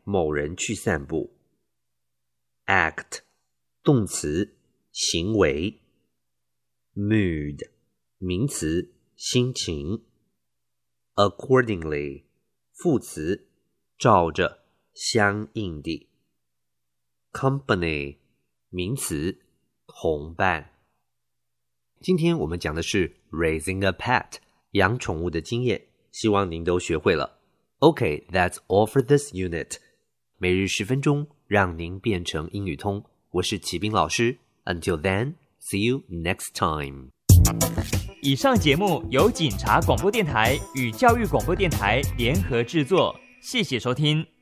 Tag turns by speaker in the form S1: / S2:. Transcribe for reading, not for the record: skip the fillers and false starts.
S1: 某人去散步。Act 动词，行为。Mood 名词，心情。Accordingly 副词，照着，相应地。Company 名词，同伴。今天我们讲的是 Raising a Pet 养宠物的经验，希望您都学会了。Okay, that's all for this unit. 每日10分钟，让您变成英语通。我是启斌老师。Until then, see you next time.
S2: 以上节目由警察广播电台与教育广播电台联合制作，谢谢收听。